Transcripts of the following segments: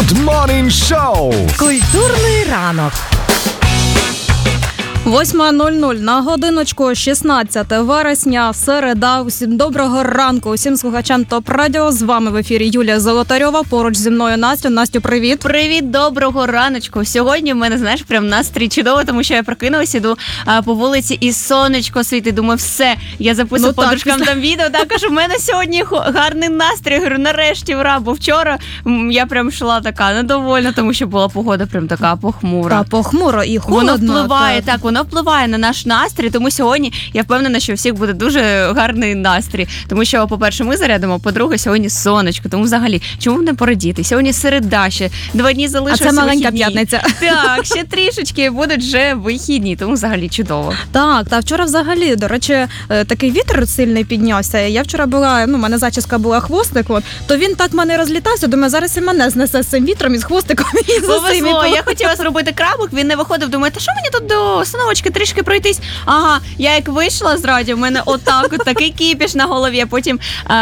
Good Morning Show. Культурний ранок. 8:00 на годиночку, 16 вересня, середа. Усім доброго ранку, усім слухачам ТОП Радіо. З вами в ефірі Юлія Золотарьова, поруч зі мною Настю. Настю, привіт. Привіт, доброго раночку. Сьогодні в мене, знаєш, прям настрій чудово, тому що я прокинулася, іду по вулиці і сонечко світить. Думаю, все, я записую подружкам там відео. Так, кажу, в мене сьогодні гарний настрій. Говорю, нарешті, ура, бо вчора я прям йшла така недовольна, тому що була погода прям така похмура. Та похмуро і холодно. Воно впливає, так, воно впливає на наш настрій, тому сьогодні я впевнена, що у всіх буде дуже гарний настрій. Тому що, по-перше, ми зарядимо, по-друге, сьогодні сонечко. Тому взагалі, чому б не порадіти? Сьогодні середа, ще 2 дні залишилося. А це маленька вихідні. п'ятниця. Так, ще трішечки будуть вже вихідні, тому взагалі чудово. Так, та вчора взагалі, до речі, такий вітер сильний піднявся. Я вчора була, у мене зачіска була хвостик, то він так мене розлітався, думаю, зараз і мене знесе з цим вітром і з хвостиком. Повезло, я хотіла зробити крабик, він не виходив, думаю, та що мені тут до установочки трішки пройтись? Ага, я як вийшла з радіо, в мене отак, от такий кіпіш на голові, а потім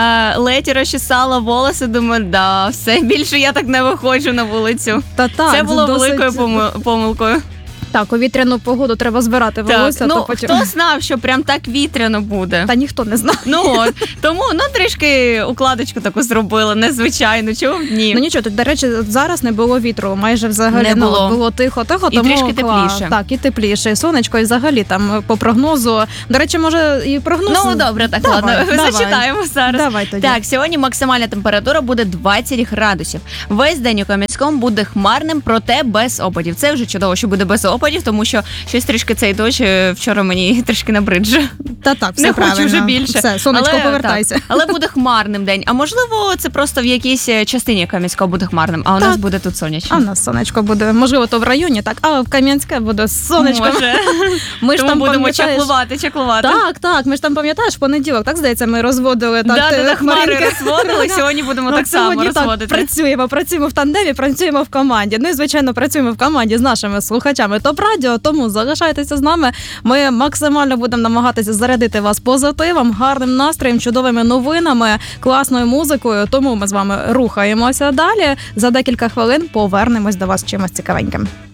ледь розчесала волоси, думаю, да, все, більше я так не виходжу на вулицю. Це було великою помилкою. Так, у вітряну погоду треба збирати волосся. Так, то потім... хто знав, що прям так вітряно буде? Та ніхто не знав. Тому трішки укладочку таку зробила, незвичайно, чого б ні. Нічого, тут, до речі, зараз не було вітру, майже взагалі не було. Було тихо-тихо. І трішки тепліше. Так, і тепліше, і сонечко, і взагалі там по прогнозу. До речі, може і прогноз... Добре, так, ладно, зачитаємо зараз. Давай тоді. Так, сьогодні максимальна температура буде 20 градусів. Весь день у Кам'янському буде хмарним, проте без опадів. Це вже чудово, що буде без опадів, тому що щось трішки цей дощ вчора мені трішки набриджує. Так, все не правильно. хочу вже більше. Все, сонечко, повертайся. Так, але буде хмарним день. А можливо, це просто в якійсь частині Кам'янського буде хмарним, а у нас буде тут сонячно. А у нас сонечко буде, можливо, то в районі, так, а в Кам'янське буде сонечко. Може. Ми ж тому там, будемо чаклувати. Так, ми ж там, пам'ятаєш, в понеділок, так, здається, ми розводили хмари розводили, сьогодні будемо так само розводити. Працюємо в тандемі, працюємо в команді. Ну і, звичайно, працюємо в команді з нашими слухачами ТОП Радіо, тому залишайтеся з нами. Ми максимально будемо намагатися зарядити вас позитивом, гарним настроєм, чудовими новинами, класною музикою. Тому ми з вами рухаємося далі. За декілька хвилин повернемось до вас з чимось цікавеньким.